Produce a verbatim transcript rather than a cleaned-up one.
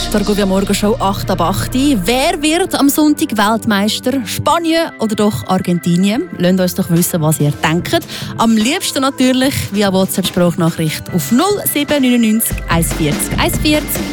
Die Argovia Morgenshow acht ab acht. Wer wird am Sonntag Weltmeister? Spanien oder doch Argentinien? Lasst uns doch wissen, was ihr denkt. Am liebsten natürlich via WhatsApp-Sprachnachricht auf null sieben neun neun eins vierzig eins vierzig.